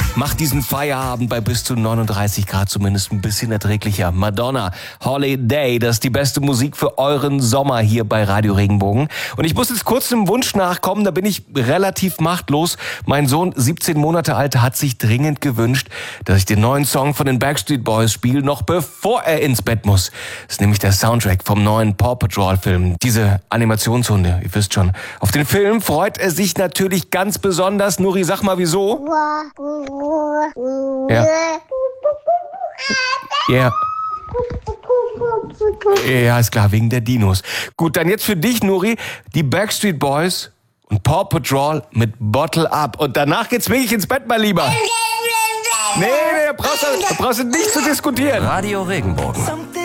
Macht diesen Feierabend bei bis zu 39 Grad zumindest ein bisschen erträglicher. Madonna, Holiday, das ist die beste Musik für euren Sommer hier bei Radio Regenbogen. Und ich muss jetzt kurz einem Wunsch nachkommen, da bin ich relativ machtlos. Mein Sohn, 17 Monate alt, hat sich dringend gewünscht, dass ich den neuen Song von den Backstreet Boys spiele, noch bevor er ins Bett muss. Das ist nämlich der Soundtrack vom neuen Paw Patrol Film. Diese Animationshunde, ihr wisst schon. Auf den Film freut er sich natürlich ganz besonders. Nuri, sag mal wieso? Ja. Ja. Ja, ist klar, wegen der Dinos. Gut, dann jetzt für dich, Nuri, die Backstreet Boys und Paw Patrol mit Bottle Up. Und danach geht's wirklich ins Bett, mein Lieber. Nee, brauchst du nicht zu diskutieren. Radio Regenbogen.